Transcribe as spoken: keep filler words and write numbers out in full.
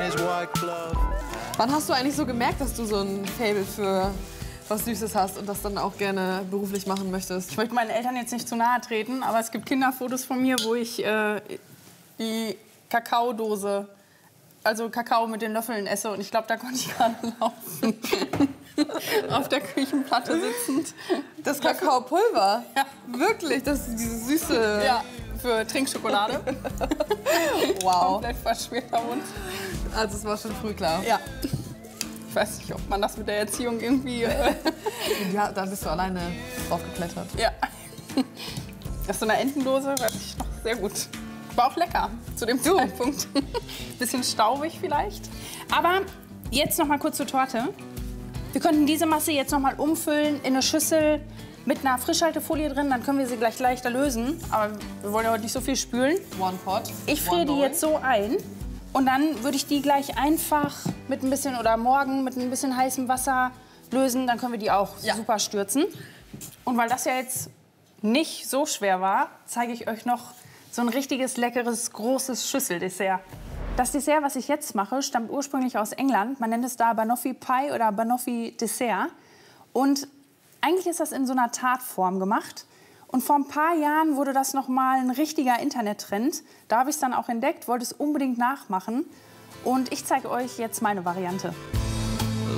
Wann hast du eigentlich so gemerkt, dass du so ein Faible für was Süßes hast und das dann auch gerne beruflich machen möchtest? Ich möchte meinen Eltern jetzt nicht zu nahe treten, aber es gibt Kinderfotos von mir, wo ich äh, die Kakaodose, also Kakao mit den Löffeln esse. Und ich glaube, da konnte ich gerade laufen. Auf der Küchenplatte sitzend. Das Kakaopulver? Ja. Wirklich? Das ist diese süße... Ja, für Trinkschokolade. Wow. Komplett verschmierter Mund. Also es war schon früh klar. Ja. Ich weiß nicht, ob man das mit der Erziehung irgendwie... Äh ja, da bist du alleine draufgeklettert. Ja. Aus so einer Entendose weiß ich noch sehr gut. War auch lecker zu dem du. Zeitpunkt. Bisschen staubig vielleicht. Aber jetzt noch mal kurz zur Torte. Wir könnten diese Masse jetzt noch mal umfüllen in eine Schüssel mit einer Frischhaltefolie drin. Dann können wir sie gleich leichter lösen. Aber wir wollen ja heute nicht so viel spülen. One pot. Ich friere die jetzt so ein. Und dann würde ich die gleich einfach mit ein bisschen oder morgen mit ein bisschen heißem Wasser lösen. Dann können wir die auch ja. super stürzen. Und weil das ja jetzt nicht so schwer war, zeige ich euch noch so ein richtiges, leckeres, großes Schüsseldessert. Das Dessert, was ich jetzt mache, stammt ursprünglich aus England. Man nennt es da Banoffee Pie oder Banoffee Dessert. Und eigentlich ist das in so einer Tartform gemacht. Und vor ein paar Jahren wurde das noch mal ein richtiger Internettrend. Da habe ich es dann auch entdeckt, wollte es unbedingt nachmachen. Und ich zeige euch jetzt meine Variante.